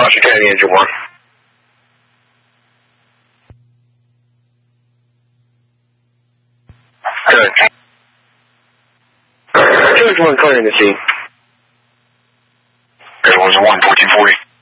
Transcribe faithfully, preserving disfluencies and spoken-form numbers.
Foster County, engine one. Good. George one, clearing the scene. Air one, one, fourteen forty.